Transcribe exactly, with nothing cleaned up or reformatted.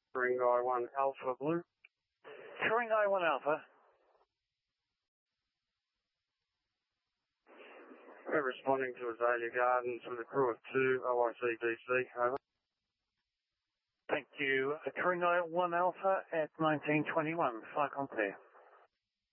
Ku-ring-gai one Alpha Blue. Ku-ring-gai one Alpha. We're responding to Azalea Gardens with a crew of two, O I C D C, over. Thank you. Ku-ring-gai one Alpha at nineteen twenty-one, fly clear.